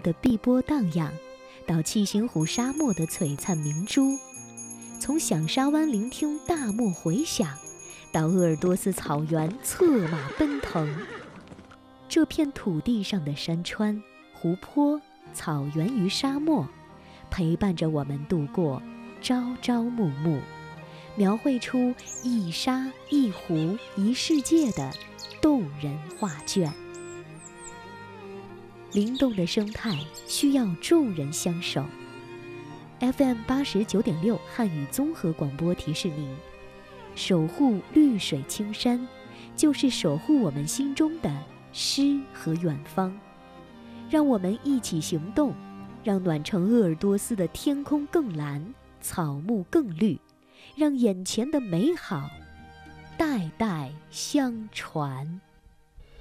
的碧波荡漾，到七星湖沙漠的璀璨明珠，从响沙湾聆听大漠回响，到鄂尔多斯草原策马奔腾。这片土地上的山川、湖泊、草原与沙漠，陪伴着我们度过朝朝暮暮，描绘出一沙一湖一世界的动人画卷。灵动的生态需要众人相守。FM 89.6汉语综合广播提示您：守护绿水青山，就是守护我们心中的诗和远方。让我们一起行动，让暖城鄂尔多斯的天空更蓝，草木更绿，让眼前的美好代代相传。